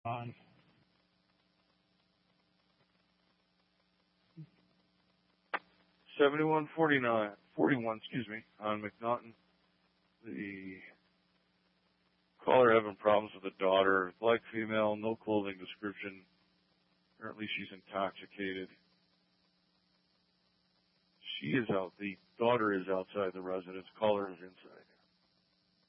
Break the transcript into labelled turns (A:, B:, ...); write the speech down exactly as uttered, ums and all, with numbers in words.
A: On.
B: seventy-one forty-nine, forty-one, excuse me, on McNaughton. The caller having problems with the daughter, black female, no clothing description. Apparently she's intoxicated. She is out, the daughter is outside the residence, caller is inside.